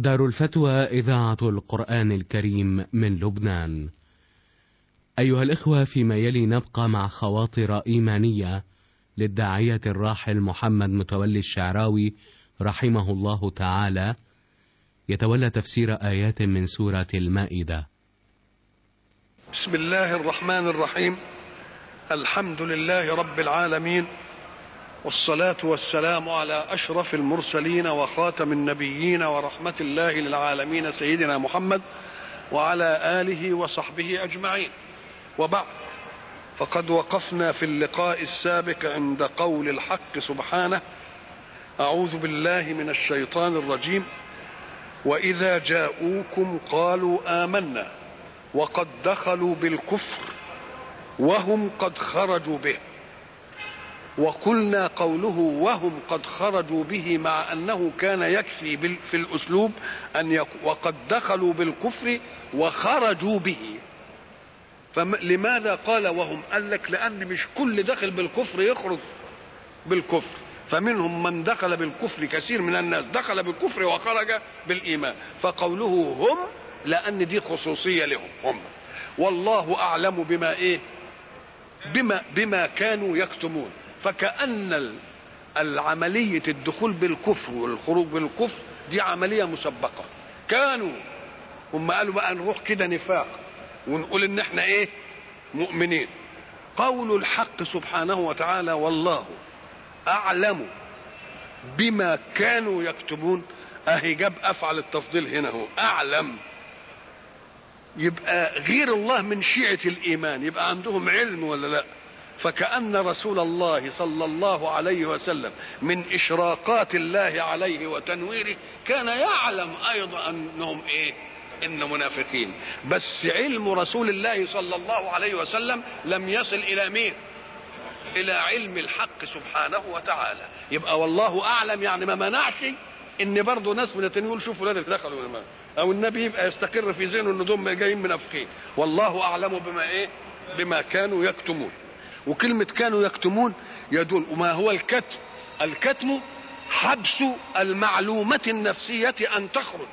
دار الفتوى إذاعة القرآن الكريم من لبنان. أيها الإخوة، فيما يلي نبقى مع خواطر إيمانية للداعية الراحل محمد متولي الشعراوي رحمه الله تعالى، يتولى تفسير آيات من سورة المائدة. بسم الله الرحمن الرحيم. الحمد لله رب العالمين، والصلاة والسلام على أشرف المرسلين وخاتم النبيين ورحمة الله للعالمين سيدنا محمد وعلى آله وصحبه أجمعين. وبعد، فقد وقفنا في اللقاء السابق عند قول الحق سبحانه: أعوذ بالله من الشيطان الرجيم: وإذا جاءوكم قالوا آمنا وقد دخلوا بالكفر وهم قد خرجوا به. وقلنا قوله وهم قد خرجوا به مع أنه كان يكفي في الأسلوب أن وقد دخلوا بالكفر وخرجوا به. فلماذا قال وهم؟ قال لك لأن مش كل دخل بالكفر يخرج بالكفر، فمنهم من دخل بالكفر، كثير من الناس دخل بالكفر وخرج بالإيمان. فقوله هم لأن دي خصوصية لهم هم، والله أعلم بما كانوا يكتمون. فكأن العملية الدخول بالكفر والخروج بالكفر دي عملية مسبقة. كانوا هم قالوا بقى نروح كده نفاق ونقول ان احنا مؤمنين. قول الحق سبحانه وتعالى: والله أعلم بما كانوا يكتمون. اهي جاب افعل التفضيل هنا، هو أعلم، يبقى غير الله من شيعة الإيمان يبقى عندهم علم ولا لا؟ فكأن رسول الله صلى الله عليه وسلم من إشراقات الله عليه وتنويره كان يعلم أيضا أنهم إن منافقين، بس علم رسول الله صلى الله عليه وسلم لم يصل إلى مين؟ إلى علم الحق سبحانه وتعالى. يبقى والله أعلم يعني ما منعش إن برضه ناس من التانيين يقول شوفوا ولاد دخلوا الإيمان، أو النبي يبقى يستقر في ذهنه إن دول جايين منافقين. والله أعلم بما كانوا يكتمون. وكلمة كانوا يكتمون يدل. وما هو الكتم؟ الكتم حبس المعلومة النفسية أن تخرج،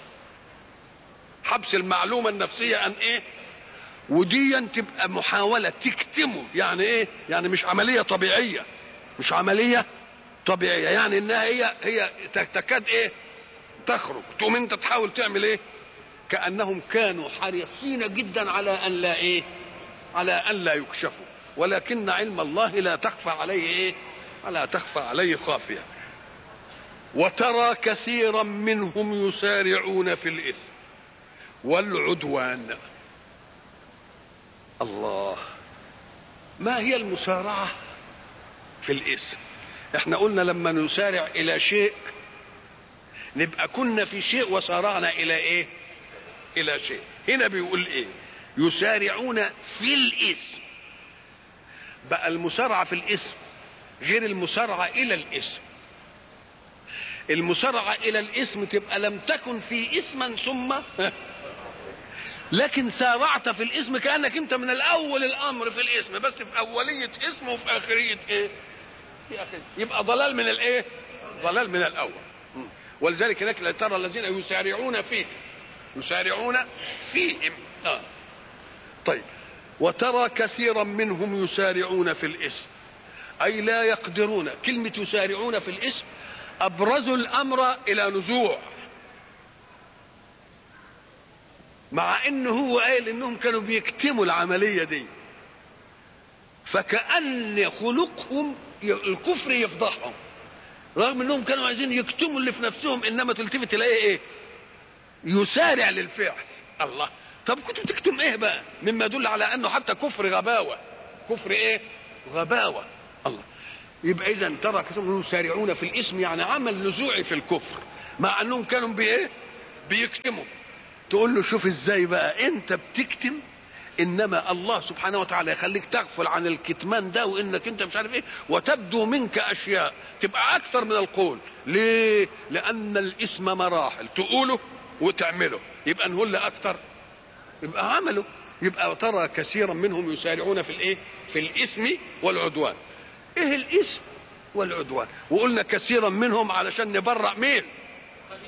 حبس المعلومة النفسية أن ودي تبقى محاولة تكتمه. يعني يعني مش عملية طبيعية، مش عملية طبيعية، يعني انها هي تكاد تخرج. تقوم انت تحاول تعمل كأنهم كانوا حريصين جدا على ان لا يكشفوا، ولكن علم الله لا تخفى عليه لا تخفى عليه خافية. وترى كثيرا منهم يسارعون في الإثم والعدوان. الله، ما هي المسارعة في الإثم؟ احنا قلنا لما نسارع إلى شيء نبقى كنا في شيء وسارعنا إلى إلى شيء. هنا بيقول يسارعون في الإثم. بقى المسارعة في الإثم غير المسارعة إلى الإثم. المسارعة إلى الإثم تبقى لم تكن في إثما ثم لكن سارعت في الإثم كأنك أنت من الأول الأمر في الإثم، بس في أولية إثم وفي آخرية في آخرية. يبقى ضلال من ضلال من الأول. ولذلك هناك لا ترى الذين يسارعون فيهم. طيب، وترى كثيرا منهم يسارعون في الإثم أي لا يقدرون. كلمة يسارعون في الإثم أبرزوا الأمر إلى نزوع، مع إنه هو قال إنهم كانوا بيكتموا العملية دي، فكأن خلقهم الكفر يفضحهم، رغم إنهم كانوا عايزين يكتموا اللي في نفسهم، إنما تلتفت تلاقيه يسارع للفعل. الله، طب كنت بتكتم بقى؟ مما يدل على انه حتى كفر غباوه، كفر غباوه. الله، يبقى اذا ترى كثيرهم يسارعون في الاسم يعني عمل نزوعي في الكفر، مع انهم كانوا بيكتموا. تقول له شوف ازاي بقى انت بتكتم، انما الله سبحانه وتعالى يخليك تغفل عن الكتمان ده، وانك انت مش عارف وتبدو منك اشياء تبقى اكثر من القول. ليه؟ لان الاسم مراحل، تقوله وتعمله يبقى نقول اكثر، يبقى عمله. يبقى ترى كثيرا منهم يسارعون في الاثم والعدوان. ايه الاثم والعدوان؟ وقلنا كثيرا منهم علشان نبرأ مين؟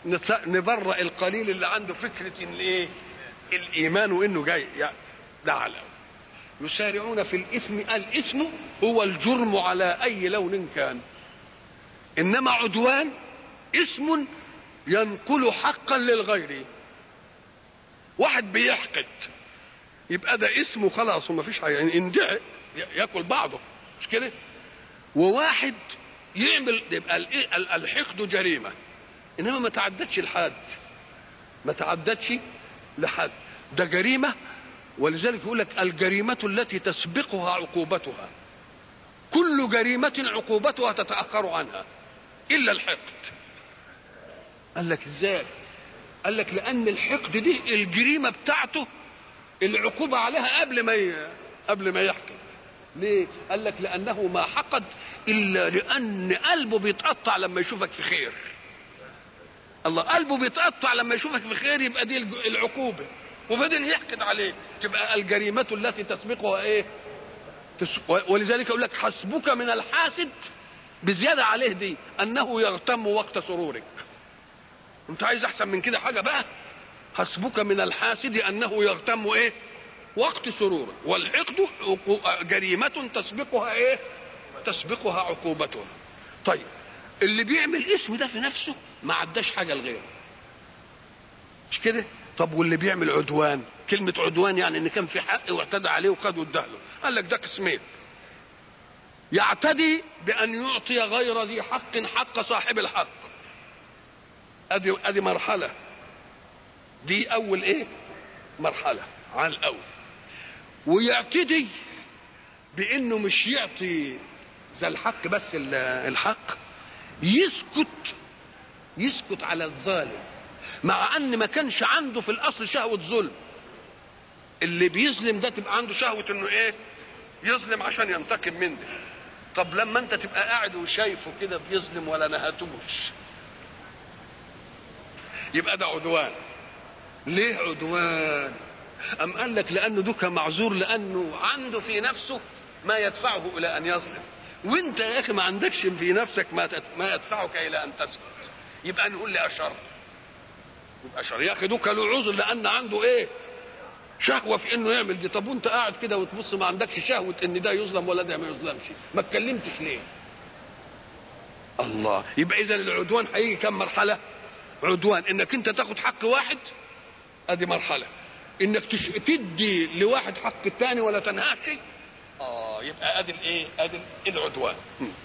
نبرأ القليل اللي عنده فكرة ان ايه الايمان وانه جاي يعني ده على يسارعون في الاثم. الاثم هو الجرم على اي لون كان، انما عدوان اسم ينقل حقا للغير. واحد بيحقد يبقى ده اسمه خلاص وما فيش حاجه، يعني اندعي ياكل بعضه مش كده. وواحد يعمل يبقى الحقد جريمه انما ما تعدتش لحد، ما تعدتش لحد، ده جريمه. ولذلك يقول لك الجريمه التي تسبقها عقوبتها، كل جريمه عقوبتها تتاخر عنها الا الحقد. قال لك ازاي؟ قال لك لان الحقد دي الجريمه بتاعته العقوبه عليها قبل ما يحقد. ليه؟ قال لك لانه ما حقد الا لان قلبه بيتقطع لما يشوفك في خير. الله، قلبه بيتقطع لما يشوفك في خير، يبقى دي العقوبه، وبعدين يحقد عليه، تبقى الجريمه التي تسبقها ايه؟ ولذلك يقول لك حسبك من الحاسد بزياده عليه دي انه يغتم وقت سرورك. انت عايز احسن من كده حاجه بقى؟ حسبك من الحاسد انه يغتم ايه؟ وقت سرورك. والحقد جريمه تسبقها ايه؟ تسبقها عقوبتها. طيب اللي بيعمل اسم ده في نفسه ما عداش حاجه لغيره مش كده؟ طب واللي بيعمل عدوان، كلمه عدوان يعني ان كان في حق واعتدى عليه وخد واداله. قال لك ده قسمين: يعتدي بان يعطي غير ذي حق صاحب الحق، ادي مرحله، دي اول ايه؟ مرحله على الاول. ويعتدي بانه مش يعطي ذا الحق بس الحق، يسكت على الظالم، مع ان ما كانش عنده في الاصل شهوه ظلم. اللي بيظلم ده تبقى عنده شهوه انه ايه؟ يظلم عشان ينتقم من ده. طب لما انت تبقى قاعد وشايفه كده بيظلم ولا نهتوش، يبقى ده عدوان. ليه عدوان؟ أم قال لك لأنه دوكا معذور، لأنه عنده في نفسه ما يدفعه إلى أن يظلم، وأنت يا أخي ما عندكش في نفسك ما يدفعك إلى أن تسكت. يبقى نقول لي أشر، يبقى أشر يا أخي دوكا له عذر لأن عنده إيه؟ شهوة في إنه يعمل دي. طب وأنت قاعد كده وتبص ما عندكش شهوة إن ده يظلم ولا ده ما يظلمش، ما اتكلمتش ليه؟ الله، يبقى إذا العدوان هيجي كم مرحلة؟ عدوان انك انت تاخد حق واحد، ادي مرحله. انك تدي لواحد حق الثاني ولا تنهاش، يبقى ادي الايه؟ ادي العدوان.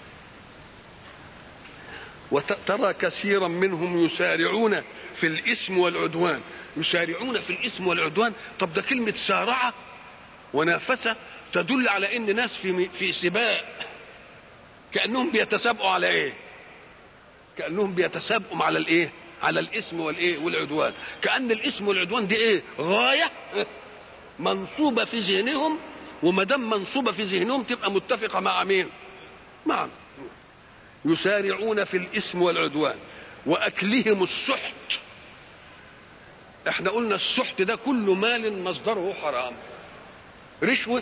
وترى كثيرا منهم يسارعون في الاثم والعدوان. يسارعون في الاثم والعدوان. طب ده كلمه سارعه ونافسه تدل على ان ناس في سباق، كانهم بيتسابقوا على ايه؟ كانهم بيتسابقوا على الايه؟ على الاسم والايه؟ والعدوان. كأن الاسم والعدوان دي ايه؟ غاية منصوبة في ذهنهم، وما دام منصوبة في ذهنهم تبقى متفقة مع مين؟ مع يسارعون في الاسم والعدوان واكلهم السحت. احنا قلنا السحت ده كل مال مصدره حرام. رشوة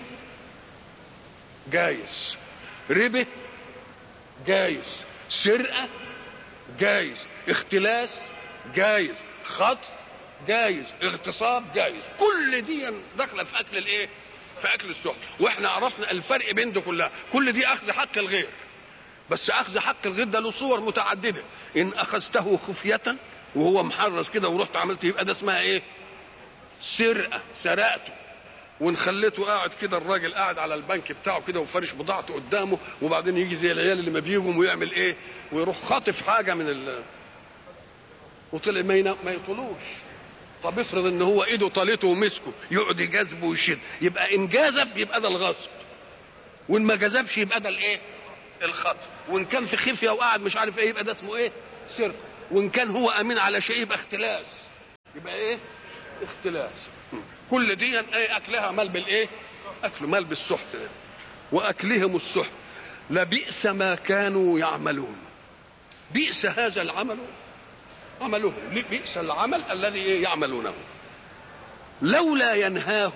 جايز، ربا جايز، سرقة جايز، اختلاس جايز، خطف جايز، اغتصاب جايز. كل دي داخله في اكل الايه؟ في اكل السحت. واحنا عرفنا الفرق بين دي كلها. كل دي اخذ حق الغير، بس اخذ حق الغير ده له صور متعدده. ان اخذته خفيه وهو محرز كده ورحت عملت، يبقى ده اسمها ايه؟ سرقه، سرقته. وان خليته قاعد كده، الراجل قاعد على البنك بتاعه كده وفرش بضاعته قدامه، وبعدين يجي زي العيال اللي ما بيجوا ويعمل ايه؟ ويروح خاطف حاجه من وطلع ما يطولوش. طب افرض ان هو ايده طالته ومسكه، يقعد يجذبه ويشد، يبقى ان جذب يبقى ده الغصب، وان ما جذبش يبقى ده الايه؟ الخطف. وان كان في خفيه وقاعد مش عارف ايه يبقى ده اسمه ايه؟ سرقه. وان كان هو امين على شيء يبقى اختلاس. يبقى ايه؟ اختلاس. كل دي ايه؟ اكلها مال بالايه؟ اكل مال بالسحت. واكلهم السحت لبئس ما كانوا يعملون. بئس هذا العمل عملهم، بئس العمل الذي يعملونه. لولا ينهاه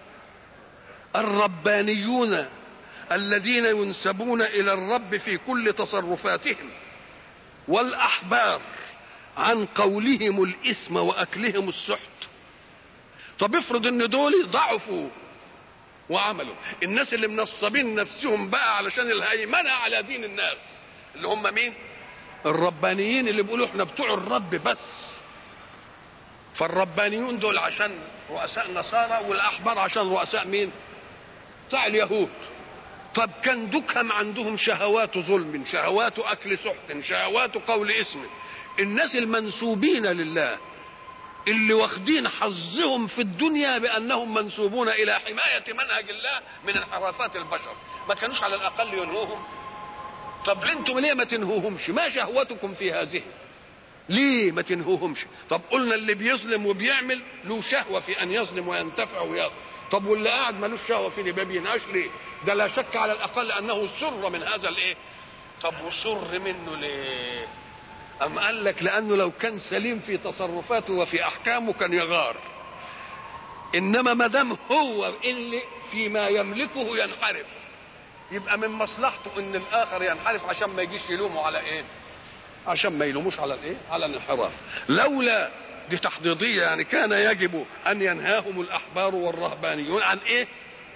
الربانيون الذين ينسبون الى الرب في كل تصرفاتهم، والاحبار عن قولهم الإثم وأكلهم السحت. طب افرض ان دول ضعفوا وعملوا، الناس اللي منصبين نفسهم بقى علشان الهيمنة على دين الناس اللي هم مين؟ الربانيين اللي بيقولوا احنا بتوع الرب بس. فالربانيون دول عشان رؤساء النصارى، والأحبار عشان رؤساء مين؟ بتاع اليهود. طب كان دكهم عندهم شهوات ظلم، شهوات أكل سحت، شهوات قول اسم. الناس المنسوبين لله اللي واخدين حظهم في الدنيا بأنهم منسوبون إلى حماية منهج الله من انحرافات البشر، ما كانوش على الأقل ينهوهم؟ طب انتم ليه ما تنهوهمش؟ ما شهوتكم في هذه؟ ليه ما تنهوهمش؟ طب قلنا اللي بيظلم وبيعمل له شهوة في أن يظلم وينتفع ويأخذ. طب واللي قاعد مالوش شهوة في اللي ما بينهاش ليه؟ ده لا شك على الأقل أنه سر من هذا الإيه؟ طب وسر منه ليه؟ أم قال لك لأنه لو كان سليم في تصرفاته وفي أحكامه كان يغار، إنما ما دام هو اللي فيما يملكه ينحرف، يبقى من مصلحته إن الآخر ينحرف عشان ما يجيش يلومه على إيه؟ عشان ما يلوموش على الإيه؟ على الانحراف. لولا دي تحضيضية يعني كان يجب أن ينهاهم الأحبار والرهبانيون عن إيه؟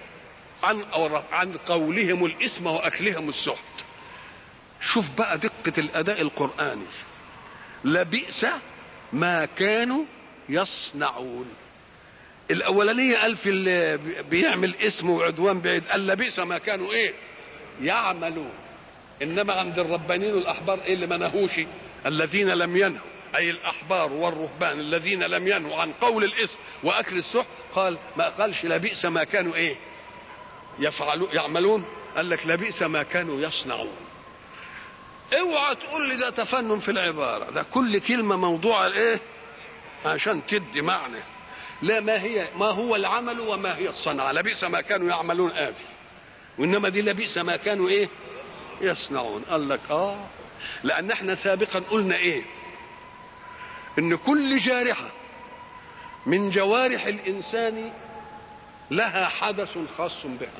عن قولهم الإثم وأكلهم السحت. شوف بقى دقة الأداء القرآني، لبئس ما كانوا يصنعون. الأولانية قال في اللي بيعمل اسم وعدوان بعيد، قال لبئس ما كانوا إيه؟ يعملون. إنما عند الربانيين والأحبار إيه اللي ما نهوش؟ الذين لم ينهوا، أي الأحبار والرهبان الذين لم ينهوا عن قول الاسم وأكل السحت، قال ما قالش لبئس ما كانوا إيه؟ يعملون، قال لك لبئس ما كانوا يصنعون. اوعى تقول لي ده تفنن في العبارة، ده كل كلمة موضوعة ايه عشان تدي معنى. لا، ما هو العمل وما هي الصنعة. لبئس ما كانوا يعملون آدي، وإنما دي لبئس ما كانوا ايه يصنعون. قال لك لأن احنا سابقا قلنا ايه؟ ان كل جارحة من جوارح الإنسان لها حدث خاص بها.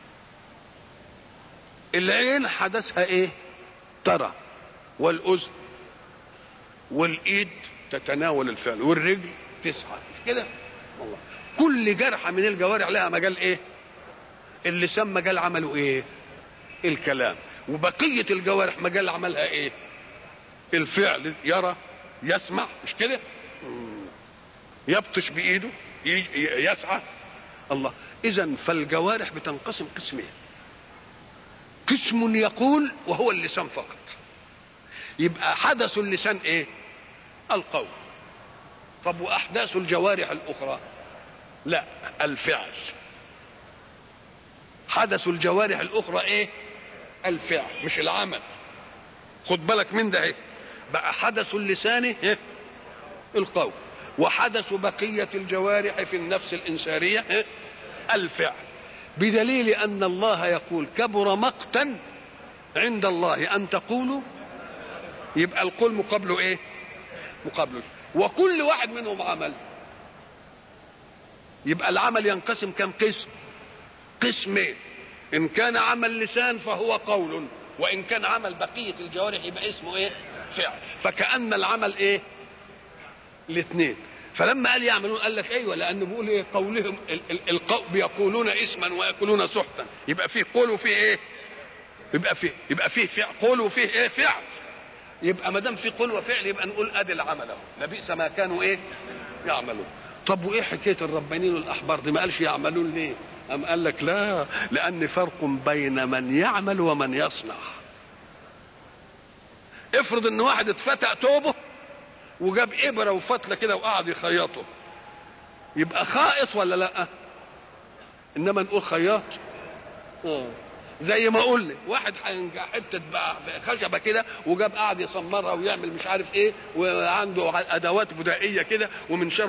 العين حدثها ايه؟ ترى، والأذن، والإيد تتناول الفعل، والرجل تسعى كده. والله كل جرحة من الجوارح لها مجال ايه؟ اللسان مجال عمله ايه؟ الكلام. وبقية الجوارح مجال عملها ايه؟ الفعل، يرى، يسمع، مش كده؟ يبطش بإيده، يسعى. الله. إذن فالجوارح بتنقسم قسمين: قسم يقول وهو اللسان فقط، يبقى حدث اللسان ايه؟ القول. طب واحداث الجوارح الاخرى؟ لا، الفعل. حدث الجوارح الاخرى ايه؟ الفعل مش العمل. خد بالك من ده ايه؟ بقى حدث اللسان ايه؟ القول. وحدث بقية الجوارح في النفس الإنسانية ايه؟ الفعل. بدليل أن الله يقول كبر مقتا عند الله أن تقولوا، يبقى القول مقابله إيه؟ مقابله. وكل واحد منهم عمل، يبقى العمل ينقسم كم قسم؟ قسمين. إن كان عمل لسان فهو قول، وإن كان عمل بقية الجوارح يبقى اسمه إيه؟ فعل. فكأن العمل إيه؟ الاثنين. فلما قال يعملون قال لك ايوه، لانه بيقول ايه؟ قولهم بيقولون اسما ويأكلون سحتا، يبقى فيه قول وفيه ايه؟ يبقى فيه فعل، قول وفيه ايه؟ فعل. يبقى ما دام فيه قول وفعل يبقى نقول ادي العمل اهو، لبئس ما كانوا ايه؟ يعملون. طب وايه حكايه الربانيين والاحبار دي؟ ما قالش يعملون ليه؟ أم قال لك لا، لان فرق بين من يعمل ومن يصنع. افرض ان واحد اتفتق توبه وجاب ابره وفتله كده وقعد يخيطه، يبقى خائط ولا لا؟ انما نقول خياط. زي ما قلنا واحد حته خشبه كده وجاب قعد يسمرها ويعمل مش عارف ايه، وعنده ادوات بدائيه كده ومن شر